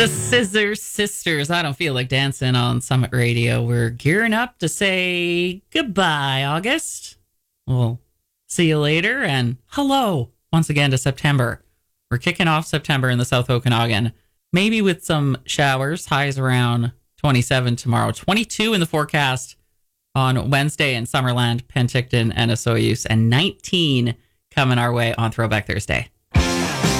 The Scissor Sisters. I don't feel like dancing on Summit Radio. We're gearing up to say goodbye, August. We'll see you later, and hello once again to September. We're kicking off September in the South Okanagan, maybe with some showers, highs around 27 tomorrow, 22 in the forecast on Wednesday in Summerland, Penticton, and Osoyoos, and 19 coming our way on Throwback Thursday.